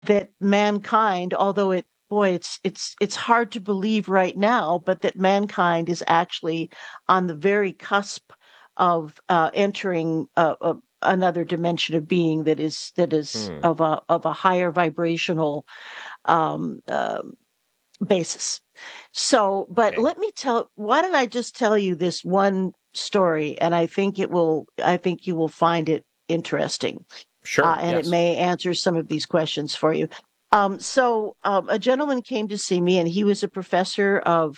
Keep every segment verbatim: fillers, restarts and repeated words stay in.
that mankind, although it, boy, it's it's it's hard to believe right now, but that mankind is actually on the very cusp of uh, entering uh, a, another dimension of being that is that is Hmm. of a of a higher vibrational um, uh, basis. So, but Okay. let me tell, why don't I just tell you this one story, and I think it will, I think you will find it interesting, uh, Sure. and it Yes. may answer some of these questions for you. Um, so, um, a gentleman came to see me, and he was a professor of,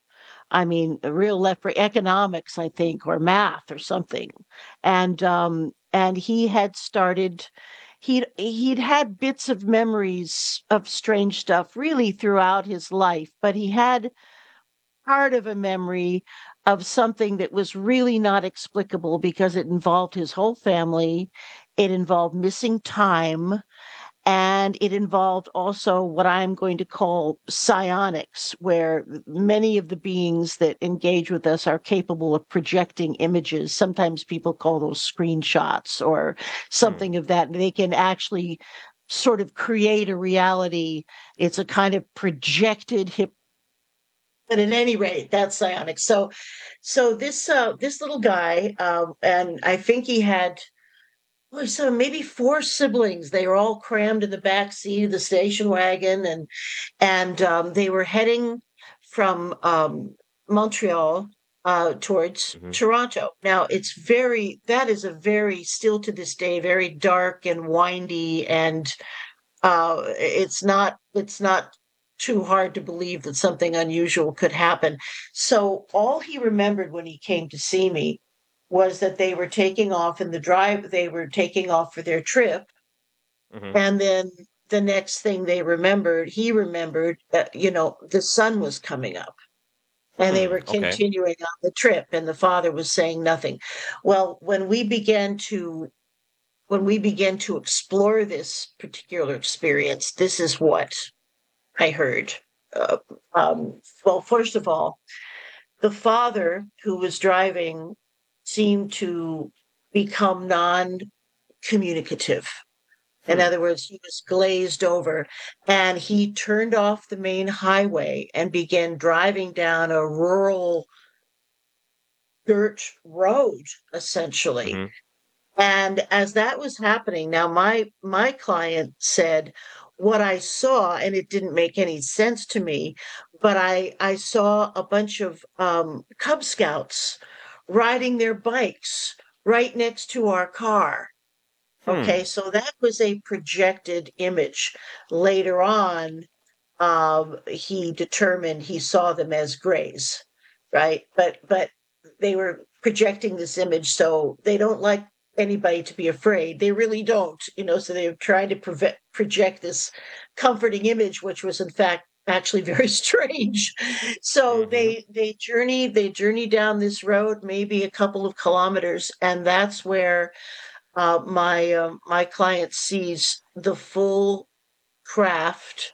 I mean, a real left for economics, I think, or math or something, and um, and he had started. He'd he'd had bits of memories of strange stuff really throughout his life, but he had part of a memory of something that was really not explicable because it involved his whole family. It involved missing time, and it involved also what I'm going to call psionics, where many of the beings that engage with us are capable of projecting images. Sometimes people call those screenshots or Hmm. something of that. They can actually sort of create a reality. It's a kind of projected hip. But at any rate, that's psionics. So, so this uh, this little guy, um, and I think he had well, so maybe four siblings. They were all crammed in the back seat of the station wagon, and and um, they were heading from um, Montreal uh, towards Hmm. Toronto. Now, it's very that is a very still to this day very dark and windy, and uh, it's not it's not too hard to believe that something unusual could happen. So all he remembered when he came to see me was that they were taking off in the drive, they were taking off for their trip. Hmm. And then the next thing they remembered, he remembered that, you know, the sun was coming up and they Hmm. were Okay. continuing on the trip and the father was saying nothing. Well, when we began to when we began to explore this particular experience, this is what I heard. Uh, um, well, first of all, the father who was driving seemed to become non communicative. In Hmm. other words, he was glazed over and he turned off the main highway and began driving down a rural dirt road, essentially. Hmm. And as that was happening, now my my client said what I saw, and it didn't make any sense to me, but I I saw a bunch of um, Cub Scouts riding their bikes right next to our car. Okay, Hmm. so that was a projected image. Later on, um, he determined he saw them as grays, right? But but they were projecting this image, so they don't like anybody to be afraid. They really don't, you know. So they were trying to prevent, project this comforting image, which was in fact actually very strange. So Hmm. they they journey they journey down this road, maybe a couple of kilometers, and that's where uh, my um, my client sees the full craft,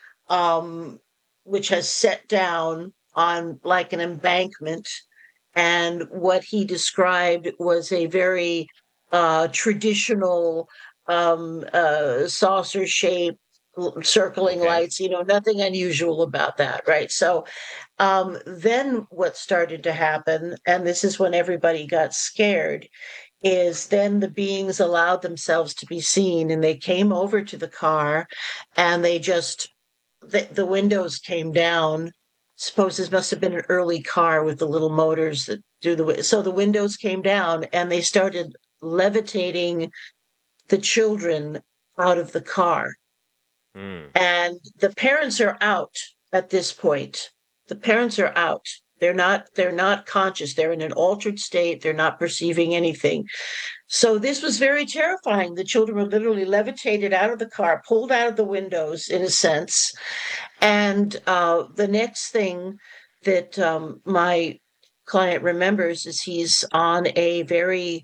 um, which has set down on like an embankment. And what he described was a very uh, traditional um, uh, saucer shape, circling Okay. lights, you know, nothing unusual about that, right? So um, then what started to happen, and this is when everybody got scared, is then the beings allowed themselves to be seen and they came over to the car and they just the, the windows came down. Suppose this must have been an early car with the little motors that do the so the windows came down and they started levitating the children out of the car. Hmm. And the parents are out at this point. The parents are out. They're not they're not conscious. They're in an altered state. They're not perceiving anything. So this was very terrifying. The children were literally levitated out of the car, pulled out of the windows in a sense. And uh, the next thing that um, my client remembers is he's on a very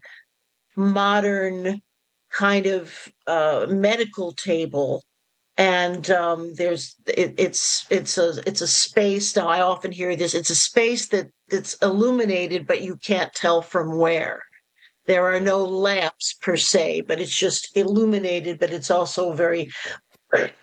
modern kind of uh, medical table, and um, there's it, it's it's a it's a space. Now I often hear this. It's a space that that's illuminated, but you can't tell from where. There are Hmm. no lamps per se, but it's just illuminated, but it's also very Great.